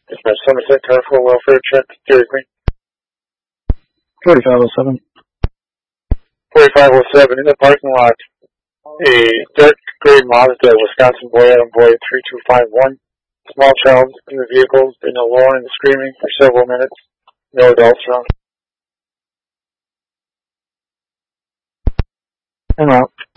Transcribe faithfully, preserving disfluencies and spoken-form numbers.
Dispatch Somerset, car for welfare check, Dairy Queen. forty-five oh seven. forty-five oh seven, in the parking lot, a dark gray Mazda, Wisconsin boy, Adam boy, three two five one. Small child in the vehicle, been alone and screaming for several minutes. No adults around. En route.